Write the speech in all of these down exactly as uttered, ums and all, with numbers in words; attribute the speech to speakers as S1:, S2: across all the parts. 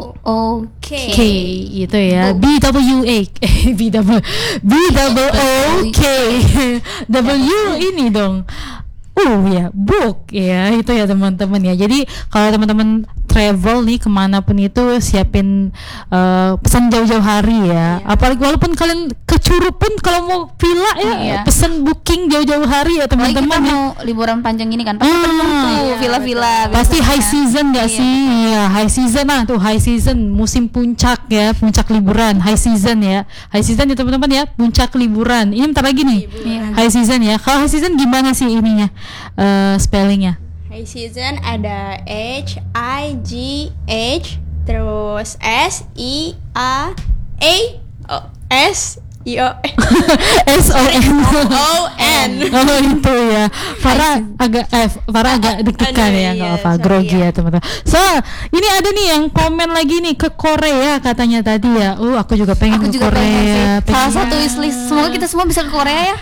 S1: O K
S2: K itu ya. B W A B W B W O K W ini dong. Oh ya, book ya itu ya teman-teman ya. Jadi kalau teman-teman travel nih kemanapun itu siapin uh, pesan jauh-jauh hari ya. Iya. Apalagi walaupun kalian ke Curug pun kalau mau villa ya iya. pesan booking jauh-jauh hari ya teman-teman.
S1: Kita
S2: ya.
S1: mau liburan panjang ini kan pasti ah, penuh tuh iya, villa-villa.
S2: Pasti high season nggak iya, sih? Iya high season lah tuh high season musim puncak ya puncak liburan high season ya high season ya teman-teman ya puncak liburan. Ini bentar lagi nih iya. high season ya. Kalau high season gimana sih ininya? Uh, spellingnya
S3: high season ada H I G H terus S I A A O S I O
S2: S O N
S3: O N
S2: oh itu ya Farah agak eh Farah agak deg-degan ya nggak apa grogi ya teman-teman. So ini ada nih yang komen lagi nih ke Korea katanya tadi ya. Oh aku juga pengen
S1: aku
S2: ke
S1: juga
S2: Korea
S1: pengen salah satu wishlist semoga kita semua bisa ke Korea ya.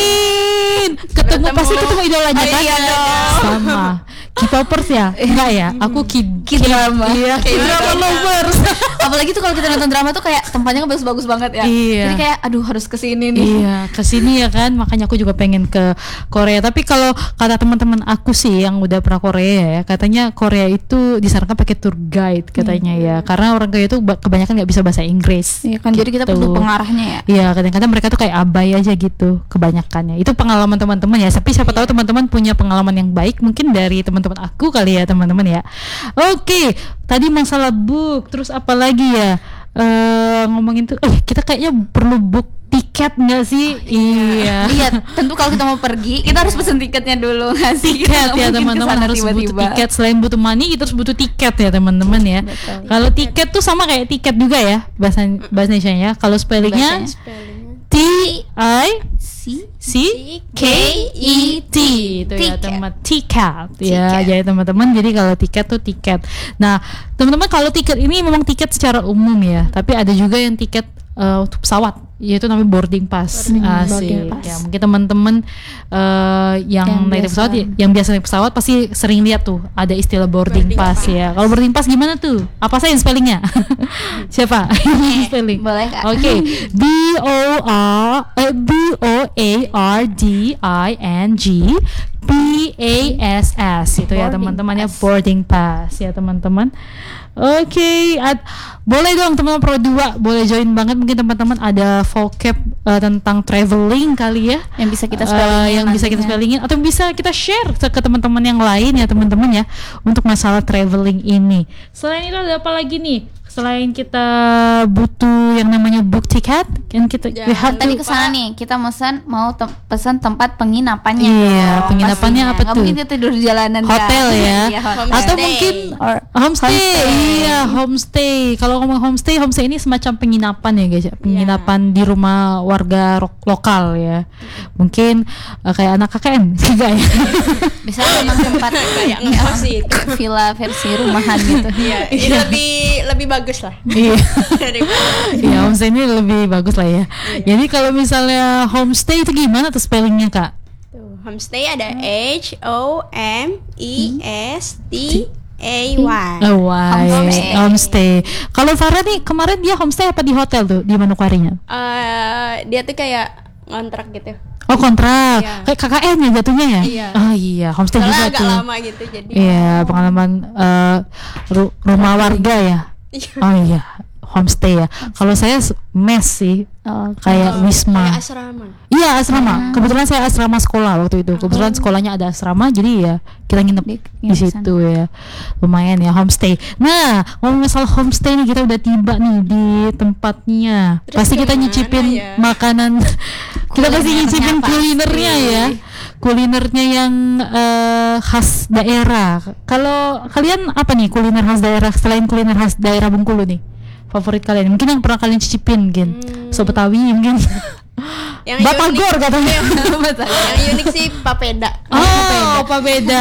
S2: Amin ketemu, ketemu. Pasti ketemu idolanya kan
S1: iya
S2: sama K-popers ya enggak ya aku kid
S1: K-drama
S2: iya K-drama lovers.
S1: Apalagi tuh kalau kita nonton drama tuh kayak tempatnya kan bagus-bagus banget ya
S2: iya.
S1: Jadi kayak aduh harus kesini nih.
S2: Iya kesini ya kan makanya aku juga pengen ke Korea. Tapi kalau kata teman-teman aku sih yang udah pernah Korea ya katanya Korea itu disarankan pakai tour guide katanya hmm. ya karena orang Korea itu kebanyakan nggak bisa bahasa Inggris.
S1: Iya kan gitu. Jadi kita perlu pengarahnya ya.
S2: Iya kadang-kadang mereka tuh kayak abai aja gitu kebanyakannya. Itu pengalaman teman-teman ya. Tapi siapa tahu teman-teman punya pengalaman yang baik mungkin dari teman-teman aku kali ya teman-teman ya. Oke tadi masalah book terus apa lagi ya uh, ngomongin tuh eh kita kayaknya perlu book tiket nggak sih? Iya.
S1: Iya. Tentu kalau kita mau pergi, kita harus pesen tiketnya dulu nggak sih?
S2: Tiket ya teman-teman harus tiba-tiba. Butuh tiket. Selain butuh money, kita harus butuh tiket ya teman-teman ya. Kalau tiket tuh sama kayak tiket juga ya bahasa bahasa Indonesia ya. Kalau spellingnya T I C K E T itu ya teman tiket ya jadi teman-teman jadi kalau tiket tuh tiket. Nah teman-teman kalau tiket ini memang tiket secara umum ya tapi ada juga yang tiket uh, untuk pesawat yaitu namanya boarding pass.
S1: Boarding,
S2: Asik.
S1: boarding pass.
S2: Ya mungkin teman-teman uh, yang, yang naik pesawat yang biasa naik pesawat pasti sering lihat tuh ada istilah boarding, boarding pass, pass ya. Kalau boarding pass gimana tuh? Apa saya yang spellingnya? Siapa? Spelling.
S1: Boleh Kak.
S2: Oke. Okay. B O R eh, B O A R D I N G P A S S itu ya teman-temannya boarding pass ya teman-teman. Oke, okay. boleh dong teman-teman Pro dua boleh join banget mungkin teman-teman ada vocab uh, tentang traveling kali ya
S1: yang bisa kita spellingin
S2: uh, yang bisa kita spellingin atau bisa kita share ke teman-teman yang lain ya teman-teman ya untuk masalah traveling ini. Selain itu ada apa lagi nih? Selain kita butuh yang namanya book ticket kan kita
S1: ya, tadi kesana nih kita pesan mau te- pesan tempat penginapannya.
S2: Iya dong, penginapannya pastinya. Apa
S1: Nggak
S2: tuh?
S1: Mungkin kita tidur di jalanan
S2: hotel
S1: kan?
S2: ya
S1: ya hotel.
S2: Atau mungkin Or, homestay. homestay iya homestay. Kalau ngomong homestay homestay ini semacam penginapan ya guys ya penginapan yeah. di rumah warga ro- lokal ya mungkin uh, kayak anak K K N juga ya
S1: bisa memang tempat kayak ngekos sih villa versi rumahan gitu.
S3: Iya ini lebih lebih bagus lah.
S2: Iya. Iya homestay ini lebih bagus lah ya. Iya. Jadi kalau misalnya homestay itu gimana tuh spellingnya Kak?
S3: Tuh, homestay ada H O M E S T A Y.
S2: Oh, homestay. Homestay. Kalau Farah nih kemarin dia homestay apa di hotel tuh di Manokwarinya?
S3: Uh, dia tuh kayak ngontrak gitu.
S2: Oh kontrak, iya. Kayak K K N ya jatuhnya ya?
S3: Iya.
S2: Oh iya, homestay
S3: soalnya
S2: juga
S3: agak
S2: tuh.
S3: lama gitu jadi.
S2: Iya, pengalaman uh, ru- rumah warga ya. Oh iya, homestay ya. Kalau saya mes sih, uh, kayak oh, wisma.
S3: Kayak asrama.
S2: Iya asrama. Hmm. Kebetulan saya asrama sekolah waktu itu. Kebetulan sekolahnya ada asrama, jadi ya kita nginep di, di situ ya. Lumayan ya homestay. Nah, ngomong masalah homestay nih kita udah tiba nih di tempatnya. Terus pasti kita nyicipin ya? Makanan. Kita pasti nyicipin kulinernya ya. Kulinernya yang uh, khas daerah. Kalau kalian apa nih kuliner khas daerah selain kuliner khas daerah Bengkulu nih? Favorit kalian? Mungkin yang pernah kalian cicipin mungkin. Hmm. Sob Betawi mungkin. Yang Batagor unik, katanya.
S3: Yang unik sih papeda.
S2: Oh, papeda. papeda.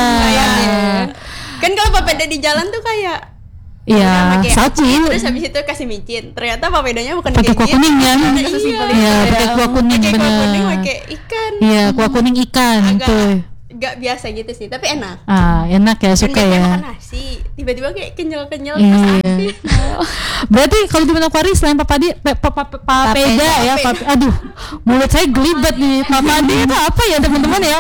S3: Kan kalau papeda di jalan tuh kayak
S2: iya, saji.
S3: Terus habis itu kasih micin. Ternyata papedanya bukan
S2: pakai kuah kuning kan? Iya, pakai kuah kuning benar.
S3: Pakai kuah kuning, pakai ikan.
S2: Iya, kuah kuning ikan tuh.
S3: Gak biasa gitu sih, tapi enak.
S2: Ah, enak ya, suka ya.
S3: Makan nasi, tiba-tiba kayak kenyal-kenyal pas asin.
S2: Berarti kalau di Manokwari selain papadi, pe, pa, pa, pa, papeda ya, pape, aduh, mulut saya gelibet nih. Papadi itu apa ya teman-teman ya?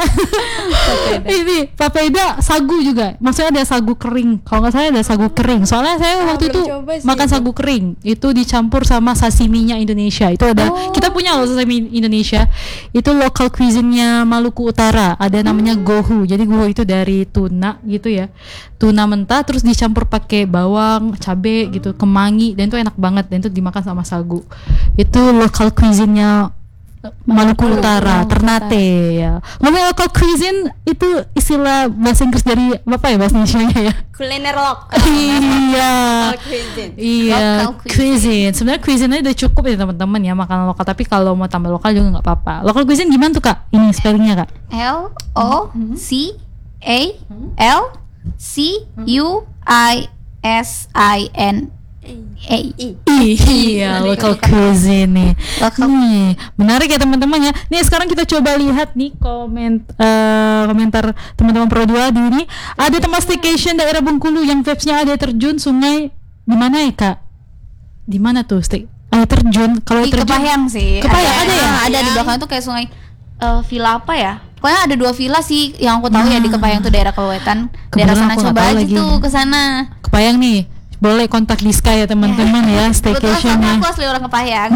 S2: Ini papeda sagu juga. Maksudnya ada sagu kering. Kalau nggak salah ada sagu kering. Soalnya saya
S3: Ah,
S2: waktu
S3: belum
S2: itu
S3: coba sih
S2: makan
S3: itu.
S2: sagu kering. Itu dicampur sama sashiminya Indonesia. Itu ada.
S1: Oh.
S2: Kita punya loh sashimi Indonesia. Itu local cuisine-nya Maluku Utara. Ada namanya gohu. Jadi gohu itu dari tuna gitu ya. Tuna mentah terus dicampur pakai bawang, cabe gitu, kemangi, dan itu enak banget, dan itu dimakan sama sagu. Itu local cuisine-nya Maluku Utara, Ternate ya. Ngomong local cuisine itu istilah bahasa Inggris dari Bapak ya, bahasa Indonesia ya.
S3: Kuliner lokal.
S2: Iya.
S3: Local cuisine.
S2: Iya,
S1: Local cuisine.
S2: cuisine. Sebenarnya cuisine udah cukup ya teman-teman ya, makanan lokal, tapi kalau mau tambah lokal juga nggak apa-apa. Local cuisine gimana tuh Kak? Ini spellingnya Kak.
S1: L O C A L C U I S I N A.
S2: Iya, local cuisine nih.
S1: Local.
S2: Nih, menarik ya teman-teman ya. Nih sekarang kita coba lihat nih komen eh, komentar teman-teman Pro dua di ini. Ada tempat staycation daerah Bengkulu yang vibes-nya ada terjun sungai di mana ya Kak? Di mana tuh stay? Air terjun. Kalau
S1: Di
S2: terjun
S1: Kepayang sih.
S2: Kepayang ada ya?
S1: Ah, ada di belakang itu kayak sungai eh, villa apa ya? Pokoknya ada dua villa sih yang aku tahu ya di Kepayang tuh daerah Kewetan. Daerah
S2: Kebetulan
S1: sana
S2: aku nggak
S1: coba
S2: tahu
S1: aja
S2: lagi.
S1: tuh ke sana.
S2: Kepayang nih. Boleh kontak Diska ya teman-teman ya,
S1: Kebetulan sama
S2: staycation-nya.
S1: aku asli orang Kepayang.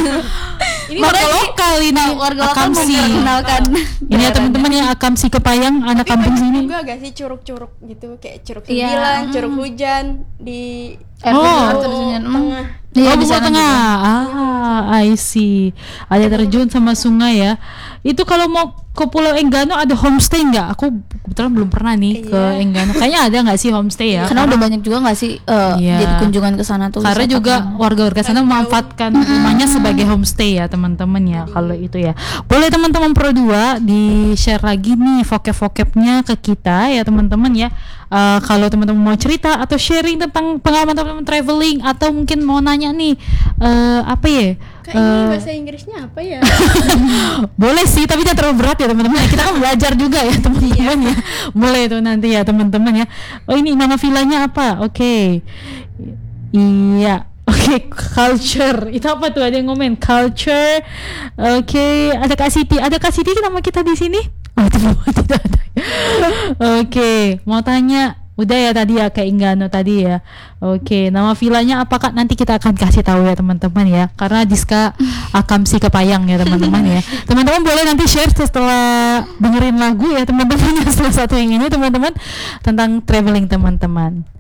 S2: Ini warga lokal ini.
S1: Warga lokal
S2: Akamsi.
S1: memperkenalkan.
S2: Ini ya teman-teman ya, Akamsi Kepayang, anak
S3: Tapi
S2: kampung
S3: banyak
S2: sini.
S3: juga gak sih curug-curug gitu, kayak curug
S1: Iya.
S3: sembilan, curug hujan di
S1: Air
S2: Oh.
S1: terjun, air terjun. Hmm.
S3: tengah.
S1: Iya,
S2: Oh,
S1: di
S2: Bogor
S1: sana
S2: Tengah.
S1: juga.
S2: Ah, I see. Ada terjun sama sungai ya. Itu kalau mau ke Pulau Enggano ada homestay nggak? Aku kebetulan belum pernah nih ke
S3: Iya.
S2: Enggano. Kayaknya ada nggak sih homestay ya?
S1: Karena udah banyak juga nggak sih eh,
S2: Iya.
S1: jadi kunjungan ke sana tuh.
S2: Karena
S1: wisata
S2: juga
S1: ke sana.
S2: warga-warga sana memanfaatkan rumahnya sebagai homestay ya teman-teman ya. Kalau itu ya, boleh teman-teman Pro dua di share lagi nih vocab-vocabnya ke kita ya teman-teman ya. Eh, kalau teman-teman mau cerita atau sharing tentang pengalaman teman-teman traveling, atau mungkin mau nanya nih eh, apa ya?
S3: Kak, ini
S2: Eh,
S3: bahasa Inggrisnya apa ya?
S2: boleh sih, tapi jangan terlalu berat ya teman-teman. Kita kan belajar juga ya teman-teman ya. Boleh tuh nanti ya teman-teman ya. Oh, ini nama villanya apa? Oke. Iya. Oke, culture. Itu apa tuh? Ada yang ngomen culture. Oke, ada Kak Siti. Ada Kak Siti nama kita di sini? Oh, tidak, tidak ada. Oke, mau tanya. Udah ya tadi ya kayak Enggano tadi ya. Oke, nama villanya apakah nanti kita akan kasih tahu ya teman-teman ya. Karena Diska Akamsi Kepayang ya teman-teman ya. Teman-teman boleh nanti share setelah dengerin lagu ya teman-teman, yang salah satu yang ini teman-teman, tentang traveling teman-teman.